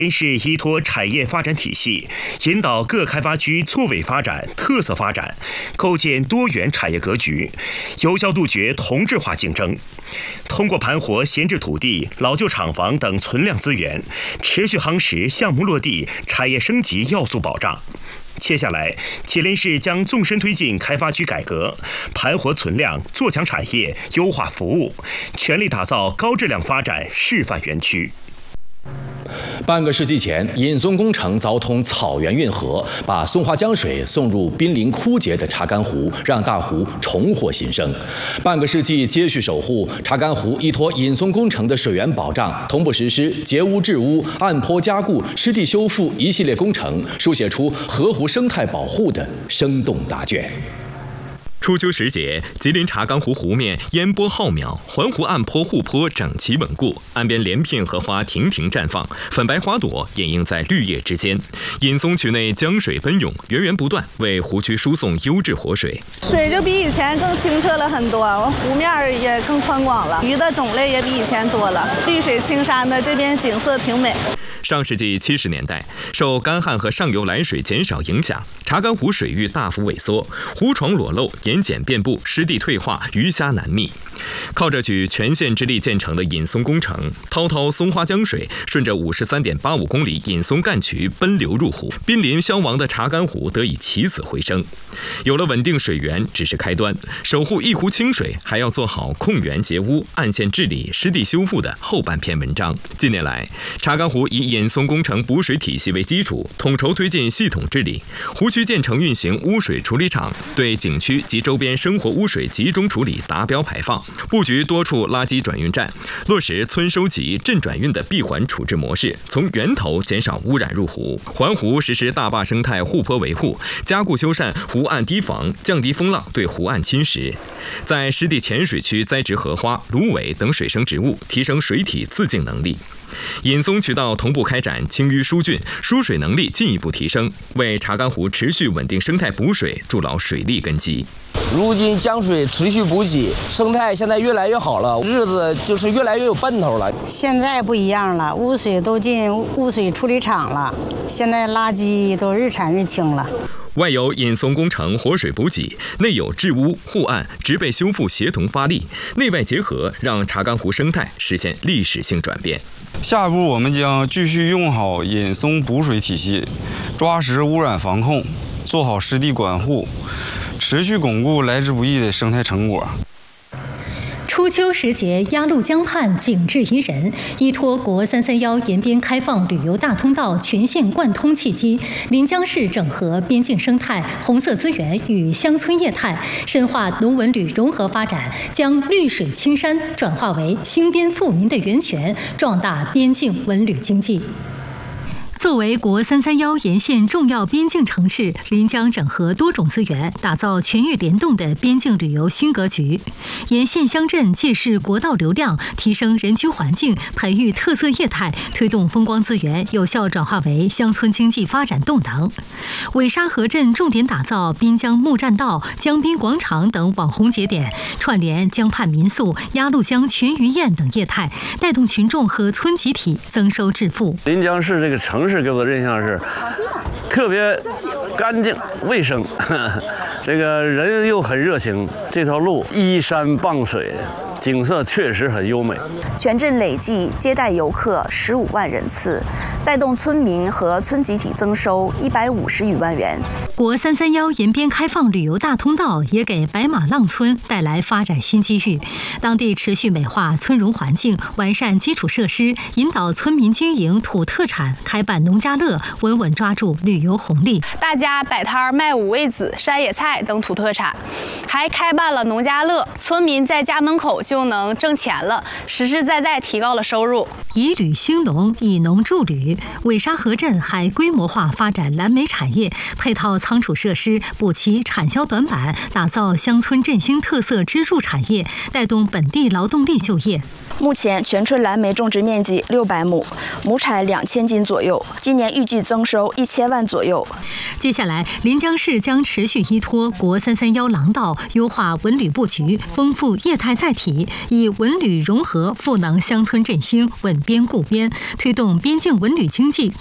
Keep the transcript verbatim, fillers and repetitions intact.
是依托产业发展体系，引导各开发区错位发展、特色发展，构建多元产业格局，有效杜绝同质化竞争。通过盘活闲置土地、老旧厂房等存量资源，持续夯实项目落地、产业升级要素保障。接下来，吉林市将纵深推进开发区改革，盘活存量，做强产业，优化服务，全力打造高质量发展示范园区。 半个世纪前，引松工程凿通草原运河，把松花江水送入濒临枯竭的查干湖，让大湖重获新生。半个世纪接续守护，查干湖依托引松工程的水源保障，同步实施截污治污、岸坡加固、湿地修复一系列工程，书写出河湖生态保护的生动答卷。 初秋时节，吉林查干湖湖面烟波浩渺，环湖岸坡护坡整齐稳固，岸边连片荷花亭亭绽放，粉白花朵掩映在绿叶之间。引松渠内江水奔涌，源源不断，为湖区输送优质活水。 水就比以前更清澈了很多，湖面也更宽广了，鱼的种类也比以前多了，绿水青山的，这边景色挺美。 上世纪七十年代，受干旱和上游来水减少影响，查干湖水域大幅萎缩，湖床裸露，盐碱遍布，湿地退化，鱼虾难觅。靠着举全县之力建成的引松工程，滔滔松花江水顺着五十三点八五公里引松干渠奔流入湖，濒临消亡的查干湖得以起死回生。有了稳定水源只是开端，守护一湖清水还要做好控源截污、岸线治理、湿地修复的后半篇文章。近年来，查干湖以引松工程补水体系为基础，统筹推进系统治理，湖区建成运行污水处理厂，对景区及周边生活污水集中处理达标排放，布局多处垃圾转运站，落实村收集、镇转运的闭环处置模式，从源头减少污染入湖。环湖实施大坝生态护坡维护，加固修缮湖岸堤防，降低风浪对湖岸侵蚀。在湿地浅水区栽植荷花、芦苇等水生植物，提升水体自净能力。引松渠道同步开展清淤疏浚，输水能力进一步提升，为查干湖持续稳定生态补水筑牢水利根基。 如今江水持续补给，生态现在越来越好了，日子就是越来越有奔头了。 现在不一样了，污水都进污水处理厂了，现在垃圾都日产日清了。 外有引松工程活水补给，内有治污护岸植被修复协同发力，内外结合，让查干湖生态实现历史性转变。 下一步我们将继续用好引松补水体系，抓实污染防控，做好湿地管护，持续巩固来之不易的生态成果。 初秋时节，鸭绿江畔景致宜人。依托国三三幺沿边开放旅游大通道全线贯通契机，临江市整合边境生态、红色资源与乡村业态，深化农文旅融合发展，将绿水青山转化为兴边富民的源泉，壮大边境文旅经济。作为国三三幺沿线重要边境城市，临江整合多种资源，打造全域联动的边境旅游新格局。沿线乡镇借势国道流量，提升人居环境，培育特色业态，推动风光资源有效转化为乡村经济发展动能。尾沙河镇重点打造滨江木栈道、江滨广场等网红节点，串联江畔民宿、鸭绿江全鱼宴等业态，带动群众和村集体增收致富。 临江市这个城市给我的印象是特别干净卫生，这个人又很热情，这条路依山傍水，景色确实很优美。 全镇累计接待游客十五万人次，带动村民和村集体增收一百五十余万元。 国三三幺沿边开放旅游大通道也给白马浪村带来发展新机遇。当地持续美化村容环境，完善基础设施，引导村民经营土特产，开办农家乐，稳稳抓住旅游红利。 大家摆摊卖五味子、山野菜等土特产，还开办了农家乐，村民在家门口就能挣钱了，实实在在提高了收入。 以旅兴农，以农助旅。尾沙河镇还规模化发展蓝莓产业，配套草仓储设施，补齐产销短板，打造乡村振兴特色支柱产业，带动本地劳动力就业。 目前全村蓝莓种植面积六百亩，亩产两千斤左右，今年预计增收一千万左右。 接下来，临江市将持续依托国三三幺廊道，优化文旅布局，丰富业态载体，以文旅融合赋能乡村振兴，稳边固边，推动边境文旅经济